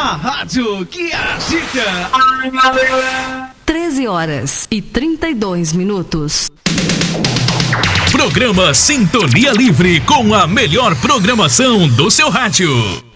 A rádio que agita. 13h32. Programa Sintonia Livre, com a melhor programação do seu rádio.